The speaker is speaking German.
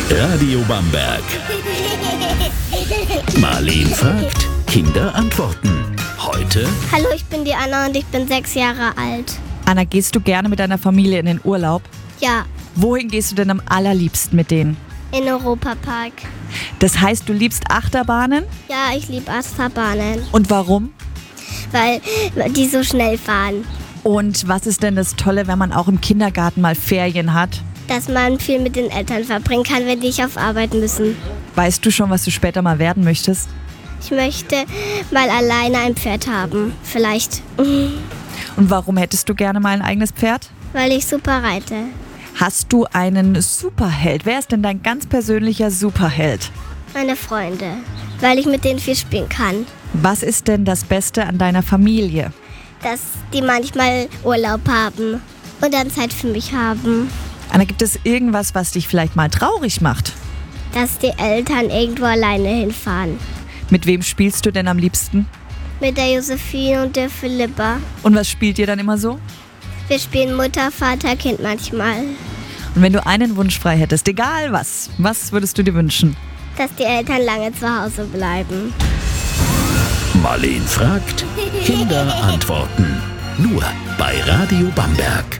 Radio Bamberg. Marleen fragt, Kinder antworten. Heute: Hallo, ich bin die Anna und ich bin 6 Jahre alt. Anna, gehst du gerne mit deiner Familie in den Urlaub? Ja, Wohin gehst du denn am allerliebsten mit denen? in Europapark. Das heißt, du liebst Achterbahnen? Ja, ich liebe Achterbahnen, Und warum? weil die so schnell fahren. Und was ist denn das Tolle, wenn man auch im Kindergarten mal Ferien hat? Dass man viel mit den Eltern verbringen kann, wenn die nicht auf Arbeit müssen. Weißt du schon, was du später mal werden möchtest? Ich möchte mal alleine ein Pferd haben, vielleicht, Und warum hättest du gerne mal ein eigenes Pferd? weil ich super reite. Hast du einen Superheld? Wer ist denn dein ganz persönlicher Superheld? Meine Freunde, weil ich mit denen viel spielen kann. Was ist denn das Beste an deiner Familie? Dass die manchmal Urlaub haben und dann Zeit für mich haben. Anna, gibt es irgendwas, was dich vielleicht mal traurig macht? Dass die Eltern irgendwo alleine hinfahren. Mit wem spielst du denn am liebsten? Mit der Josephine und der Philippa. Und was spielt ihr dann immer so? Wir spielen Mutter, Vater, Kind manchmal. Und wenn du einen Wunsch frei hättest, egal was würdest du dir wünschen? Dass die Eltern lange zu Hause bleiben. Marleen fragt, Kinder antworten. Nur bei Radio Bamberg.